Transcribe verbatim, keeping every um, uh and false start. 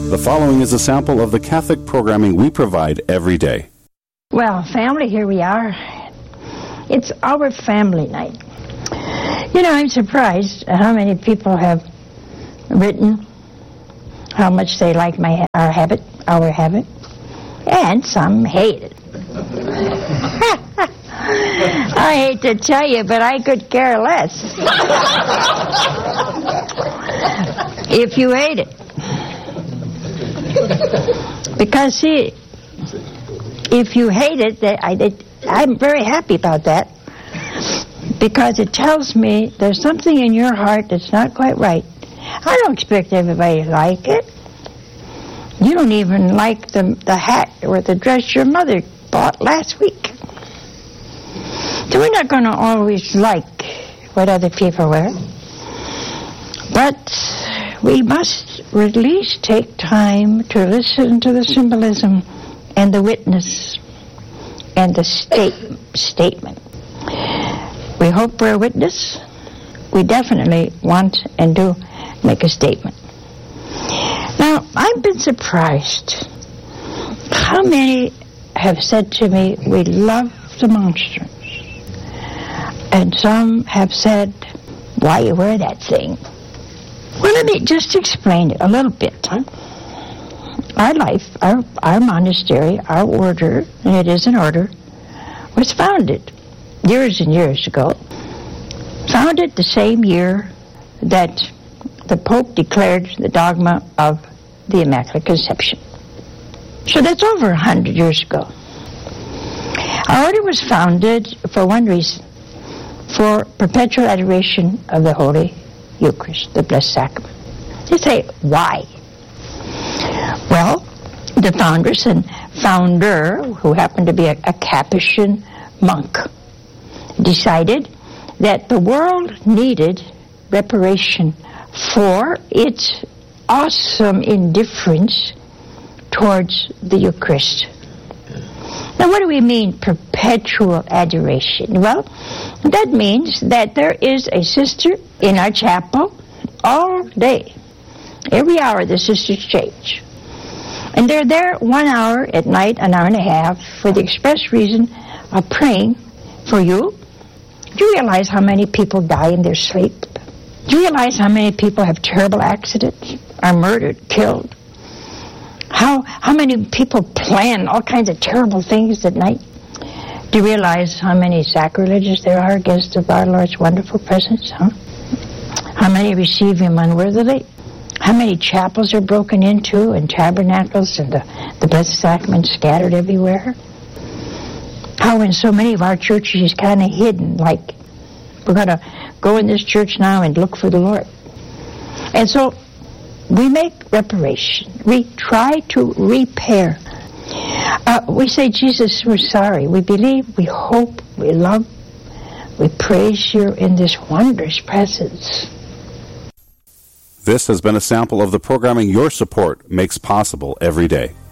The following is a sample of the Catholic programming we provide every day. Well, family, here we are. It's our family night. You know, I'm surprised at how many people have written how much they like my our habit, our habit, and some hate it. I hate to tell you, but I could care less. If you hate it. Because, see, if you hate it, I, it, I'm very happy about that. Because it tells me there's something in your heart that's not quite right. I don't expect everybody to like it. You don't even like the, the hat or the dress your mother bought last week. So we're not going to always like what other people wear. But we must at least take time to listen to the symbolism and the witness and the state, statement. We hope we're a witness. We definitely want and do make a statement. Now, I've been surprised how many have said to me, we love the monstrance. And some have said, why you wear that thing? Well, let me just explain it a little bit. Huh? Our life, our, our monastery, our order, and it is an order, was founded years and years ago. Founded the same year that the Pope declared the dogma of the Immaculate Conception. So that's over a hundred years ago. Our order was founded for one reason, for perpetual adoration of the Holy Eucharist, the Blessed Sacrament. You say, why? Well, the founders and founder, who happened to be a, a Capuchin monk, decided that the world needed reparation for its awesome indifference towards the Eucharist. Now, what do we mean, perpetual adoration? Well, that means that there is a sister in our chapel all day. Every hour the sisters change. And they're there one hour at night, an hour and a half, for the express reason of praying for you. Do you realize how many people die in their sleep? Do you realize how many people have terrible accidents, are murdered, killed? How how many people plan all kinds of terrible things at night? Do you realize how many sacrileges there are against our Lord's wonderful presence? Huh? How many receive Him unworthily? How many chapels are broken into and tabernacles and the, the Blessed Sacrament scattered everywhere? How in so many of our churches is kind of hidden, like we're going to go in this church now and look for the Lord. And so we make reparation. We try to repair. Uh, we say, Jesus, we're sorry. We believe, we hope, we love, we praise you in this wondrous presence. This has been a sample of the programming your support makes possible every day.